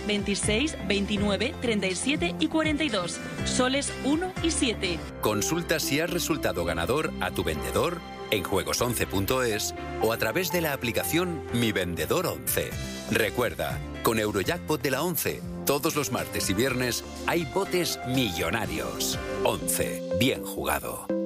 26, 29, 37 y 42. Soles 1 y 7. Consulta si has resultado ganador a tu vendedor en juegos11.es o a través de la aplicación Mi Vendedor 11. Recuerda, con Eurojackpot de la 11, todos los martes y viernes hay botes millonarios. 11. Bien jugado.